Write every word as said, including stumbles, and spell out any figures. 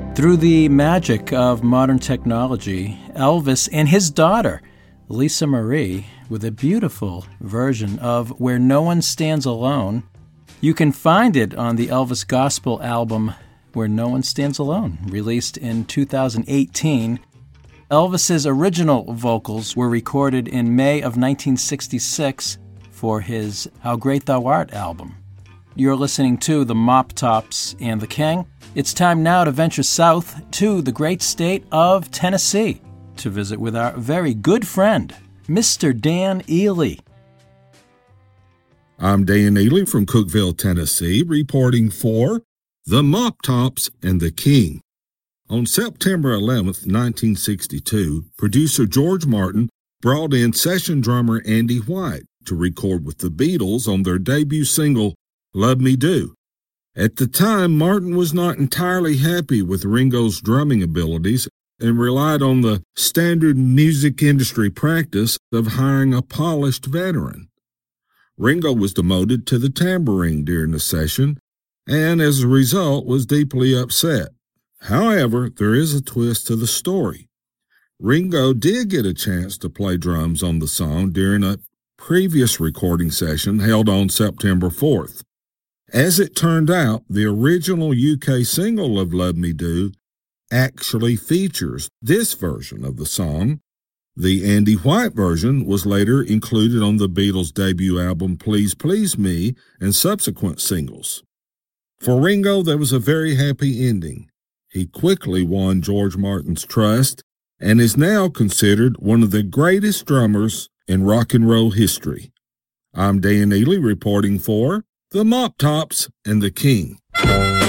Through the magic of modern technology, Elvis and his daughter, Lisa Marie, with a beautiful version of Where No One Stands Alone. You can find it on the Elvis Gospel album Where No One Stands Alone, released in two thousand eighteen. Elvis's original vocals were recorded in May of nineteen sixty-six for his How Great Thou Art album. You're listening to the Mop Tops and the King. It's time now to venture south to the great state of Tennessee to visit with our very good friend, Mister Dan Ely. I'm Dan Ely from Cookeville, Tennessee, reporting for the Mop Tops and the King. On September eleventh, nineteen sixty-two, producer George Martin brought in session drummer Andy White to record with the Beatles on their debut single, Love Me Do. At the time, Martin was not entirely happy with Ringo's drumming abilities and relied on the standard music industry practice of hiring a polished veteran. Ringo was demoted to the tambourine during the session, and as a result was deeply upset. However, there is a twist to the story. Ringo did get a chance to play drums on the song during a previous recording session held on September fourth. As it turned out, the original U K single of Love Me Do actually features this version of the song. The Andy White version was later included on the Beatles' debut album Please Please Me and subsequent singles. For Ringo, there was a very happy ending. He quickly won George Martin's trust and is now considered one of the greatest drummers in rock and roll history. I'm Dan Ely reporting for the Mop Tops and the King.